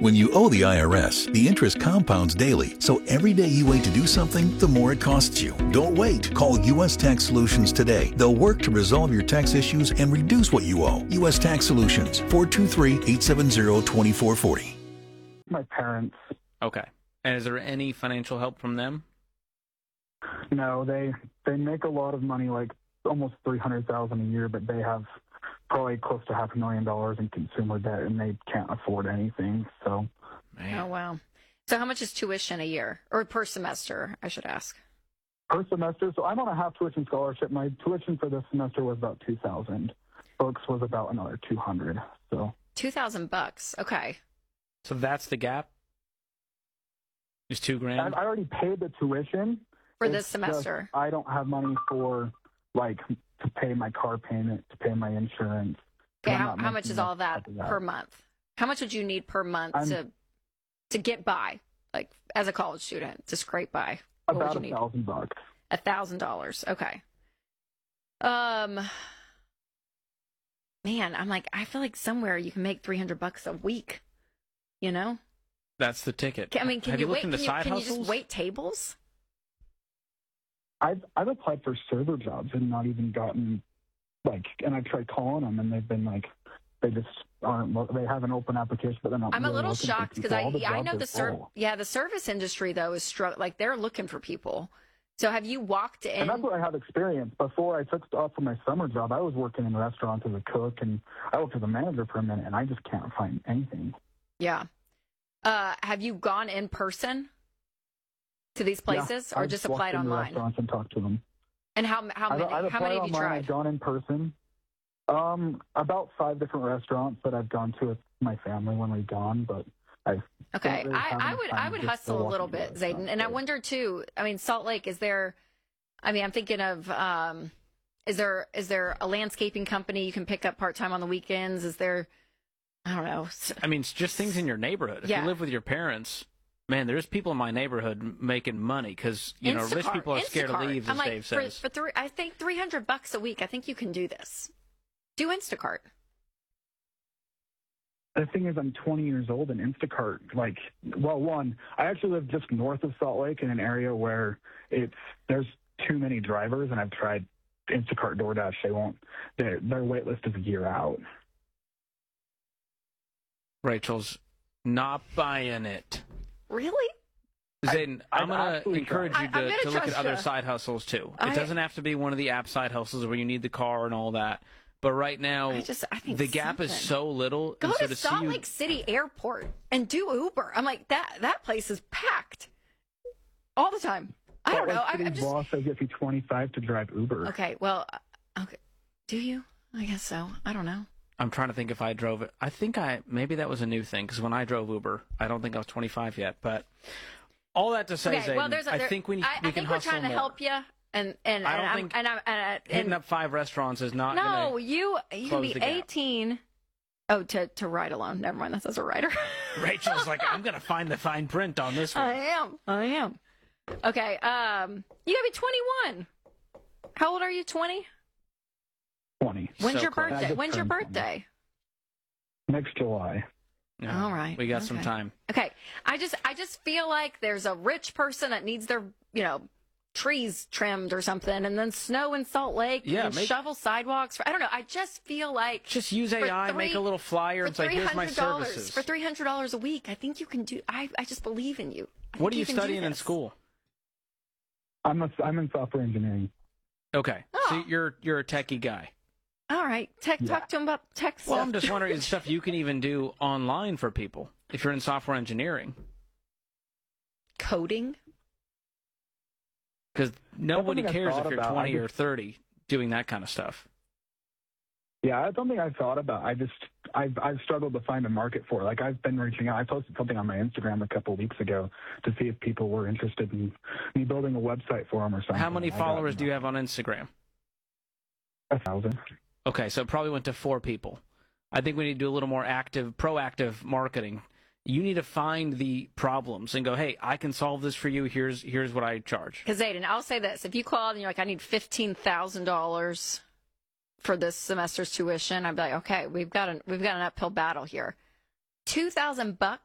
When you owe the IRS, the interest compounds daily, so every day you wait to do something, the more it costs you. Don't wait. Call U.S. Tax Solutions today. They'll work to resolve your tax issues and reduce what you owe. U.S. Tax Solutions, 423-870-2440. My parents. Okay. And is there any financial help from them? No, they make a lot of money, like almost $300,000 a year, but they have probably close to $500,000 in consumer debt, and they can't afford anything. So, man. Oh wow! So how much is tuition a year or per semester? I should ask. Per semester. So I'm on a half tuition scholarship. My tuition for this semester was about $2,000. Books was about another $200. So $2,000. Okay. So that's the gap. Is $2,000? I already paid the tuition for this semester. I don't have money for to pay my car payment, to pay my insurance. Okay, how much is all that per month? How much would you need per month to get by, like as a college student, to scrape by? About $1,000. $1,000. Okay. Man, I'm like, I feel like somewhere you can make $300 a week. You know. That's the ticket. I mean, can you just wait tables? I've applied for server jobs and not even gotten and I've tried calling them and they've been like, they just aren't. They have an open application, but they're not. I'm really a little shocked because I know the the service industry though is like they're looking for people. So have you walked in? And that's what I have experience. Before I took off for my summer job, I was working in restaurants as a cook, and I worked as a manager for a minute, and I just can't find anything. Yeah. Have you gone in person to these places, or just applied online? Restaurants and talked to them. And how many have you tried? I've gone in person. About 5 different restaurants that I've gone to with my family when we've gone, but I would hustle a little bit, Zayden, and I wonder too. I mean, Salt Lake, is there? I mean, I'm thinking of. Is there a landscaping company you can pick up part time on the weekends? Is there? I don't know. I mean, it's just things in your neighborhood. If you live with your parents, man, there's people in my neighborhood making money because rich people are scared to leave, as Dave says. I think $300 a week. I think you can do this. Do Instacart. The thing is, I'm 20 years old, and Instacart, I actually live just north of Salt Lake in an area where there's too many drivers, and I've tried Instacart, DoorDash. They won't. Their wait list is a year out. Rachel's not buying it. Really? Zayden, I'm going to encourage you to look at other side hustles, too. It doesn't have to be one of the app side hustles where you need the car and all that. But right now, I think the gap is so little. Go to Salt Lake City Airport and do Uber. I'm like, that place is packed all the time. I don't know. I'm just... boss, I get you $25 to drive Uber. Okay, well, okay. Do you? I guess so. I don't know. I'm trying to think if I drove it. I think maybe that was a new thing, because when I drove Uber, I don't think I was 25 yet. But all that to say, Zayden, I think we can hustle more. We're trying to help you. And hitting up 5 restaurants is not. No, you can be 18. Oh, to ride alone. Never mind. That's as a rider. Rachel's like, I'm gonna find the fine print on this one. I am. Okay. You gotta be 21. How old are you? 20. 20. When's your birthday? When's your birthday? Next July. Yeah, all right. We got some time. Okay. I just feel like there's a rich person that needs their trees trimmed or something, and then snow in Salt Lake, and shovel sidewalks. I don't know. I just feel like just use AI, make a little flyer, and say, "Here's my services." For $300 a week, I think you can do. I just believe in you. What are you studying in school? I'm in software engineering. Okay, so you're a techie guy. All right, talk to him about tech stuff. Well, I'm just wondering, stuff you can even do online for people if you're in software engineering. Coding. Because nobody cares if you're 20 or 30 doing that kind of stuff. Yeah, I don't think I've thought about. I've struggled to find a market for it. Like, I've been reaching out. I posted something on my Instagram a couple of weeks ago to see if people were interested in me building a website for them or something. How many followers do you have on Instagram? 1,000. Okay, so it probably went to 4 people. I think we need to do a little more proactive marketing. You need to find the problems and go, hey, I can solve this for you. Here's what I charge. Because, Zayden, I'll say this. If you call and you're like, I need $15,000 for this semester's tuition, I'd be like, okay, we've got an uphill battle here. $2,000